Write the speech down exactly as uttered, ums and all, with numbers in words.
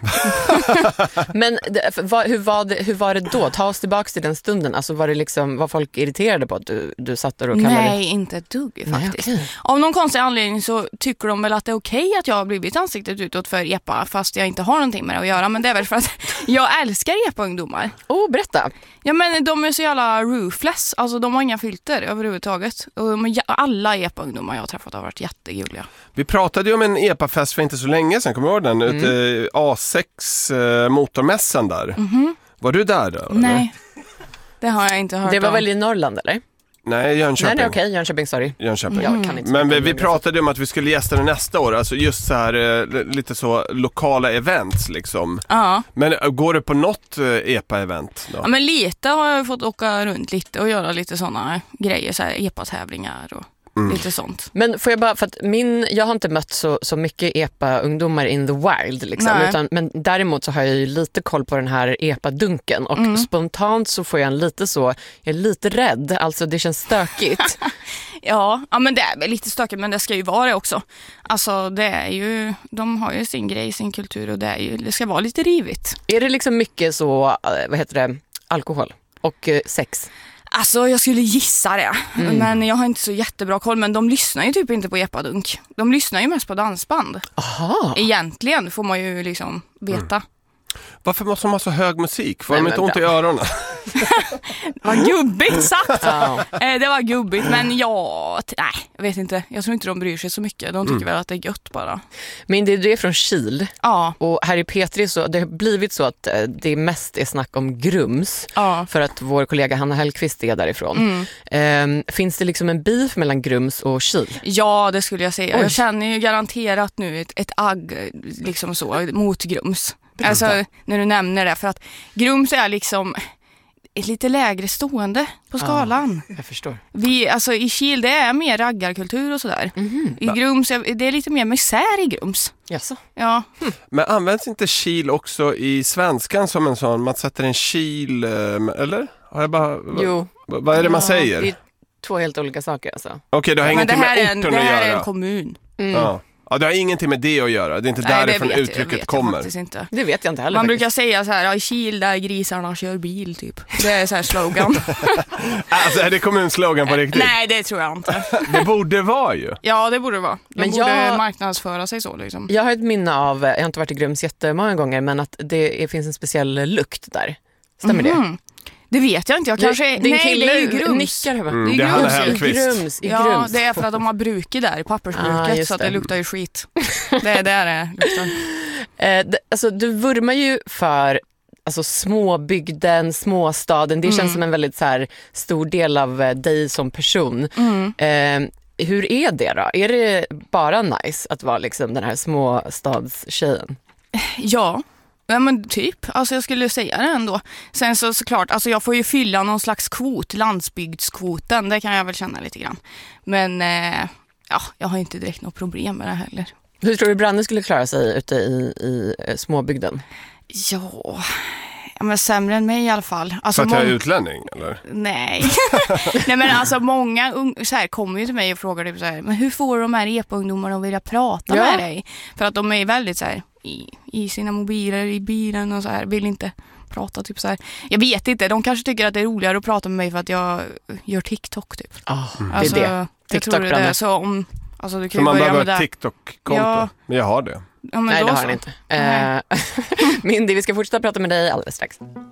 Men det, vad, hur, var det, hur var det då? Ta oss tillbaka till den stunden. Alltså var det liksom, var folk irriterade på att du, du satt där och kallade? Nej, inte ett dugg faktiskt. Nej, okay. Av någon konstig anledning så tycker de väl att det är okej att jag har blivit ansiktet utåt för E P A fast jag inte har någonting med det att göra. Men det är väl för att jag älskar E P A-ungdomar. Oh, berätta. Ja, men de är så jävla roofless. Alltså de har inga filter överhuvudtaget. Och alla E P A-ungdomar jag har träffat har varit jättegulliga. Vi pratade ju om en E P A-fest för inte så länge sedan. Kommer du ihåg den? Mm. Ute i A sex eh, motormässan där. Mm-hmm. Var du där då? Nej, eller? Det har jag inte hört. Det var om. väl i Norrland, eller? Nej, Jönköping. Nej, okej, okay. Jönköping, sorry. Jönköping. Mm. Jag kan inte Men vi, vi pratade om att vi skulle gästa det nästa år. Alltså just så här, eh, lite så lokala events liksom. Ja. Men äh, går det på något eh, E P A-event då? Ja, men lite har jag fått åka runt lite och göra lite sådana grejer. Så här E P A-tävlingar och mm. lite sånt. Men får jag bara, för att min, jag har inte mött så, så mycket E P A-ungdomar in the wild liksom, utan, men däremot så har jag ju lite koll på den här E P A-dunken och mm. spontant så får jag en lite så, jag är lite rädd, alltså det känns stökigt. ja, ja, men det är väl lite stökigt, men det ska ju vara det också. Alltså det är ju, de har ju sin grej, sin kultur och det, är ju, det ska vara lite rivigt. Är det liksom mycket så, vad heter det, alkohol och eh, sex? Alltså jag skulle gissa det, mm. men jag har inte så jättebra koll. Men de lyssnar ju typ inte på E P A-dunk. De lyssnar ju mest på dansband. Aha. Egentligen får man ju liksom veta. Mm. Varför måste de ha så hög musik? Får de inte ont i öronen? Vad gubbigt sagt. Ja. Det var gubbigt, men ja, t- nej, jag vet inte. Jag tror inte de bryr sig så mycket. De tycker mm. väl att det är gött bara. Men det, det är från Kil. Ja. Och här i P tre så det har blivit så att det mest är snack om Grums. Ja. För att vår kollega Hanna Hellqvist är därifrån. Mm. Ehm, finns det liksom en beef mellan Grums och Kil? Ja, det skulle jag säga. Oj. Jag känner ju garanterat nu ett, ett agg liksom så mot Grums. Alltså när du nämner det, för att Grums är liksom ett lite lägre stående på skalan. Ja, jag förstår. Vi, alltså i Kil det är mer raggarkultur och sådär. Mm-hmm. I Grums det är lite mer misär i Grums. Jaså? Ja. Hmm. Men används inte Kil också i svenskan som en sån, man sätter en kil, eller? Har jag bara, jo. Vad, vad är det man ja, säger? Det är två helt olika saker alltså. Okej, okay, det har ja, ingenting med orten en, att göra. Det här är en kommun. Mm. Ja. Ja, det har ingenting med det att göra. Det är inte Nej, därifrån vet, uttrycket vet kommer. Inte. Det vet jag inte heller. Man faktiskt. brukar säga så här, ja, i Kil där grisarna kör bil typ. Det är så här slogan. Alltså är det kommunslogan på riktigt? Nej, det tror jag inte. Det borde vara ju. Ja, det borde vara. De men borde jag, marknadsföra sig så liksom. Jag har ett minne av, jag har inte varit i Grums jättemånga gånger, men att det finns en speciell lukt där. Stämmer mm-hmm. det? Det vet jag inte. Jag kanske det, det nej, det är ju Grums. Mm, det är det Grums. Hanna Hellqvist. I Grums, i ja, Grums. det är för att de har bruket där i pappersbruket ah, så att det luktar ju skit. Det är där det luktar. Eh, det, alltså, du vurmar ju för alltså, småbygden, småstaden. Det mm. känns som en väldigt så här, stor del av eh, dig som person. Mm. Eh, hur är det då? Är det bara nice att vara liksom, den här småstadstjejen? Ja. Ja men typ, alltså jag skulle säga det ändå. Sen så såklart, alltså jag får ju fylla någon slags kvot, landsbygdskvoten, det kan jag väl känna lite grann. Men eh, ja, jag har inte direkt något problem med det heller. Hur tror du Branne skulle klara sig ute i, i eh, småbygden? Ja, ja, men sämre än mig i alla fall. Alltså, för att jag är mång- utlänning, eller? Nej. Nej men alltså många un- så här, kommer ju till mig och frågar typ så här, men hur får de här E P A-ungdomarna att vilja prata ja. med dig? För att de är väldigt så här i, i sina mobiler, i bilen och så här, vill inte prata typ så här. Jag vet inte, de kanske tycker att det är roligare att prata med mig för att jag gör TikTok typ. Oh, mm. Alltså, det är det. TikTok jag tror det är så om alltså du kan så man börja behöver med ett TikTok-konto. Ja. Men jag har det. Ja, men nej, då det har så. han inte. Uh, Mindy, vi ska fortsätta prata med dig alldeles strax.